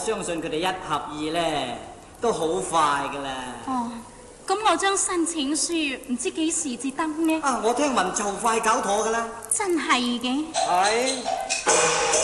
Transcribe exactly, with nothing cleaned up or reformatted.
相信佢哋一合意咧，都好快噶啦。 哦，咁我張申請書唔知幾時至得呢？ 啊，我聽聞就快搞妥噶啦。 真係嘅。 係。